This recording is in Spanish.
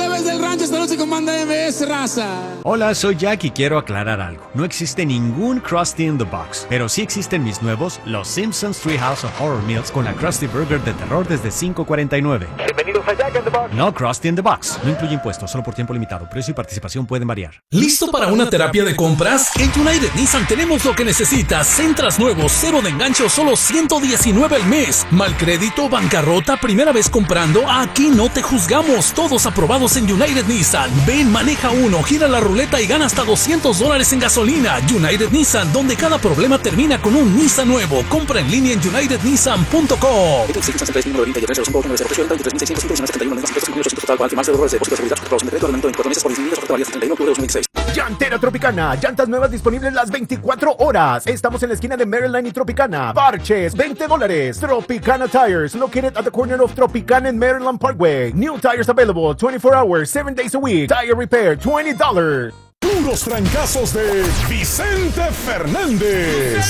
plebes del rancho, esta noche con banda MS, raza. Hola, soy Jack y quiero aclarar algo. No existe ningún Krusty in the Box, pero sí existen mis nuevos, los Simpsons Treehouse of Horror Meals con la Krusty Burger de terror desde $5.49. Bienvenidos a Jack in the Box. No Krusty in the Box. No incluye impuestos, solo por tiempo limitado. Precio y participación pueden variar. ¿Listo para una terapia de compras? En United Nissan tenemos lo que necesitas. Centras nuevos, cero de enganche, solo $119 al mes. Mal crédito, bancarrota, primera vez comprando. Aquí no te juzgamos. Todos aprobados en United Nissan. Ven, maneja uno, gira la ruleta y gana hasta $200 en gasolina. United Nissan, donde cada problema termina con un Nissan nuevo. Compra en línea en unitednissan.com. Llantera Tropicana, llantas nuevas disponibles las 24 horas. Estamos en la esquina de Maryland y Tropicana. Parches, $20. Tropicana Tires, located at the corner of Tropicana and Maryland Parkway. New tires available 24 hours, 7 days a week. Tire repair, $20. Puros trancazos de Vicente Fernández.